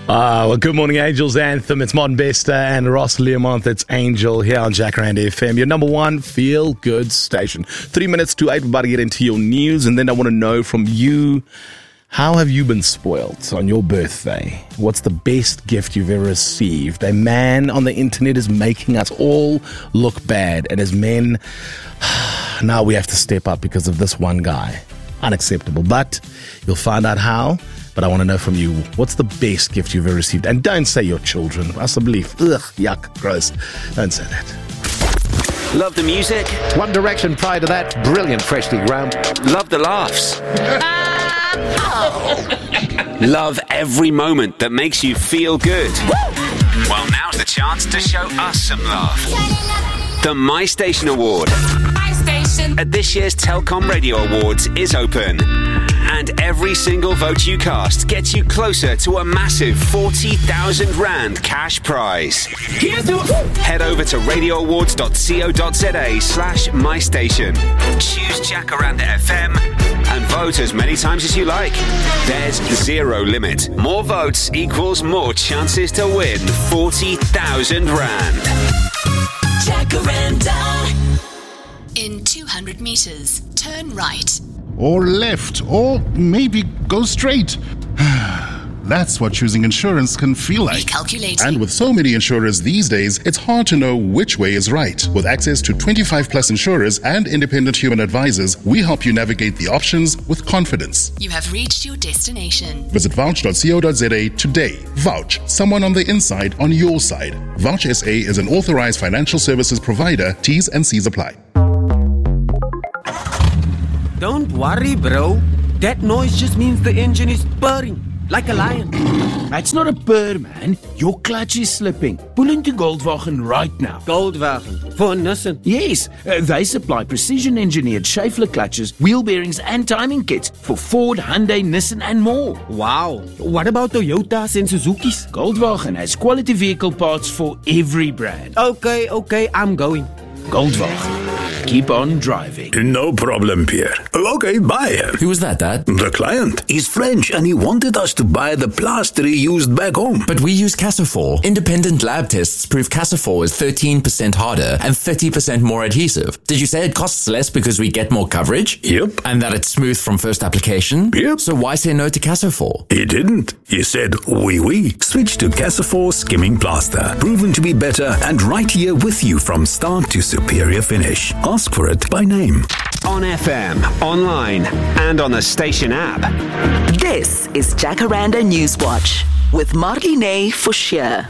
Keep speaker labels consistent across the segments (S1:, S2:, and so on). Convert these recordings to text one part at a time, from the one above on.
S1: Well, good morning, Angels Anthem. It's Martin Bester and Ross Learmonth. It's Angel here on Jacaranda FM, your number one feel-good station. 3 minutes to 8, we're about to get into your news, and then I want to know from you, how have you been spoiled on your birthday? What's the best gift you've ever received? A man on the internet is making us all look bad, and as men, now we have to step up because of this one guy. Unacceptable, but you'll find out how. But I want to know from you, what's the best gift you've ever received? And don't say your children. That's a belief. Ugh, yuck, gross. Don't say that.
S2: Love the music.
S3: One Direction prior to that, brilliant Fresh League round.
S2: Love the laughs. Love every moment that makes you feel good. Well, now's the chance to show us some love. The My Station Award at this year's Telkom Radio Awards is open. And every single vote you cast gets you closer to a massive 40,000 Rand cash prize. Head over to radiooawards.co.za/mystation. Choose Jacaranda FM and vote as many times as you like. There's zero limit. More votes equals more chances to win 40,000 Rand.
S4: Jacaranda. In 200 meters, turn right.
S5: Or left, or maybe go straight. That's what choosing insurance can feel like.
S4: Recalculating.
S5: And with so many insurers these days, it's hard to know which way is right. With access to 25 plus insurers and independent human advisors, we help you navigate the options with confidence.
S4: You have reached your destination.
S5: Visit vouch.co.za today. Vouch, someone on the inside on your side. Vouch SA is an authorized financial services provider. T's and C's apply.
S6: Don't worry, bro. That noise just means the engine is purring, like a lion.
S7: That's not a purr, man. Your clutch is slipping. Pull into Goldwagen right now.
S6: Goldwagen? For Nissan?
S7: Yes, they supply precision-engineered Schaeffler clutches, wheel bearings and timing kits for Ford, Hyundai, Nissan and more.
S6: Wow. What about Toyotas and Suzukis?
S7: Goldwagen has quality vehicle parts for every brand.
S6: Okay, I'm going.
S7: Goldwagen. Keep on driving.
S8: No problem, Pierre. Okay, bye.
S9: Who was that, Dad?
S8: The client. He's French and he wanted us to buy the plaster he used back home.
S9: But we use Casafor. Independent lab tests prove Casafor is 13% harder and 30% more adhesive. Did you say it costs less because we get more coverage?
S8: Yep.
S9: And that it's smooth from first application?
S8: Yep.
S9: So why say no to Casafor?
S8: He didn't. He said, oui. Switch to Casafor Skimming Plaster. Proven to be better and right here with you from start to superior finish. Ask for it by name.
S2: On FM, online, and on the station app.
S10: This is Jacaranda Newswatch with Marlene Forshire.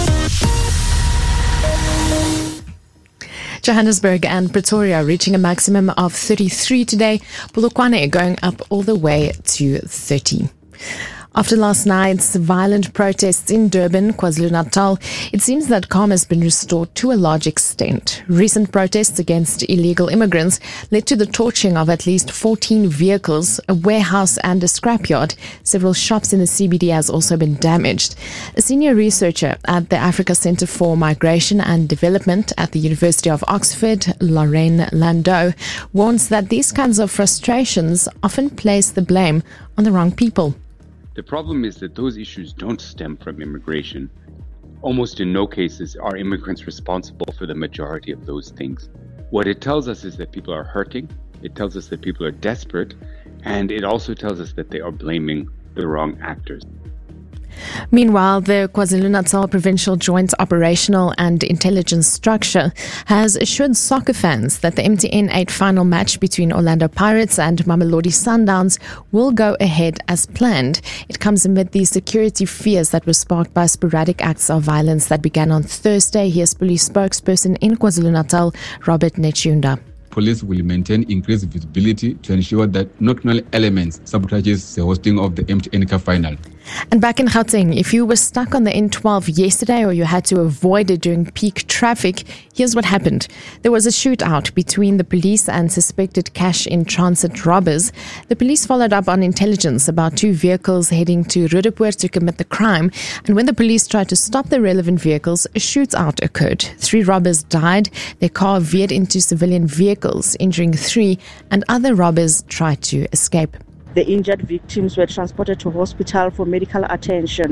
S11: Johannesburg and Pretoria reaching a maximum of 33 today. Polokwane going up all the way to 30. After last night's violent protests in Durban, KwaZulu-Natal, it seems that calm has been restored to a large extent. Recent protests against illegal immigrants led to the torching of at least 14 vehicles, a warehouse and a scrapyard. Several shops in the CBD has also been damaged. A senior researcher at the Africa Centre for Migration and Development at the University of Oxford, Lorraine Landau, warns that these kinds of frustrations often place the blame on the wrong people.
S12: The problem is that those issues don't stem from immigration. Almost in no cases are immigrants responsible for the majority of those things. What it tells us is that people are hurting, it tells us that people are desperate, and it also tells us that they are blaming the wrong actors.
S11: Meanwhile, the KwaZulu-Natal Provincial Joint Operational and Intelligence Structure has assured soccer fans that the MTN 8 final match between Orlando Pirates and Mamelodi Sundowns will go ahead as planned. It comes amid the security fears that were sparked by sporadic acts of violence that began on Thursday. Here's police spokesperson in KwaZulu-Natal, Robert Nechunda.
S13: Police will maintain increased visibility to ensure that no criminal elements sabotages the hosting of the MTN Cup final.
S11: And back in Gauteng, if you were stuck on the N12 yesterday or you had to avoid it during peak traffic, here's what happened. There was a shootout between the police and suspected cash-in-transit robbers. The police followed up on intelligence about two vehicles heading to Roodepoort to commit the crime. And when the police tried to stop the relevant vehicles, a shootout occurred. 3 robbers died. Their car veered into civilian vehicles, injuring 3, and other robbers tried to escape.
S14: The injured victims were transported to hospital for medical attention.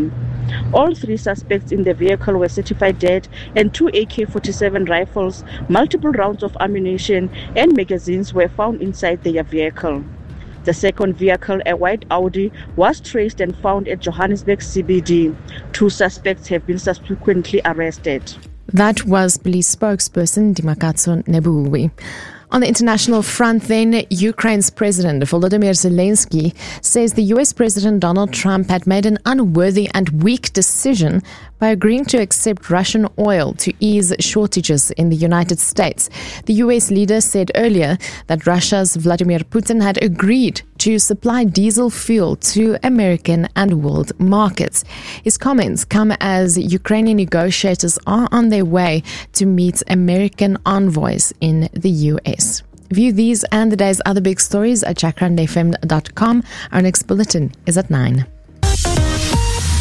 S14: All 3 suspects in the vehicle were certified dead, and 2 AK-47 rifles, multiple rounds of ammunition and magazines were found inside their vehicle. The second vehicle, a white Audi, was traced and found at Johannesburg CBD. 2 suspects have been subsequently arrested.
S11: That was police spokesperson Dimakatso Nebui. On the international front then, Ukraine's President Volodymyr Zelensky says the US President Donald Trump had made an unworthy and weak decision by agreeing to accept Russian oil to ease shortages in the United States. The US leader said earlier that Russia's Vladimir Putin had agreed to supply diesel fuel to American and world markets. His comments come as Ukrainian negotiators are on their way to meet American envoys in the US. View these and the day's other big stories at jacarandafm.com. Our next bulletin is at 9.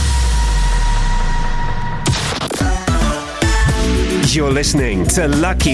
S2: You're listening to Lucky